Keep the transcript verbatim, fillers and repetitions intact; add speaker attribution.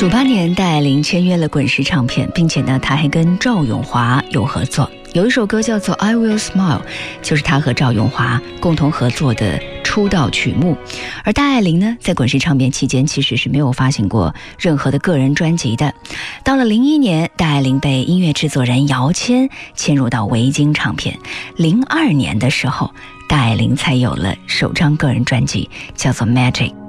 Speaker 1: 九八年，戴爱玲签约了滚石唱片，并且呢，她还跟赵咏华有合作。有一首歌叫做《I Will Smile》，就是她和赵咏华共同合作的出道曲目。而戴爱玲呢，在滚石唱片期间其实是没有发行过任何的个人专辑的。到了零一年，戴爱玲被音乐制作人姚谦签入到维京唱片。零二年的时候，戴爱玲才有了首张个人专辑，叫做《Magic》。